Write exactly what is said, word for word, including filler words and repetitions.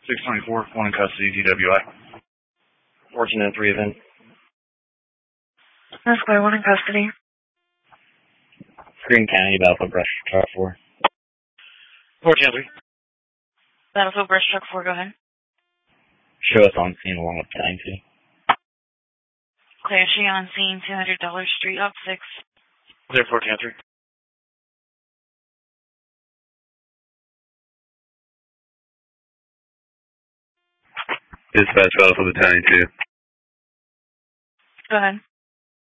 six twenty-four, one in custody, D W I. fourteen and three event. That's clear, one in custody. Green County, Battlefield Brush Truck four. fourteen and three. Battlefield Brush Truck four, go ahead. Show us on scene along with nine two. Clear, she on scene, two hundred Dollar Street, up six. Clear, fourteen and three. Dispatch Battlefield Battalion two. Go ahead.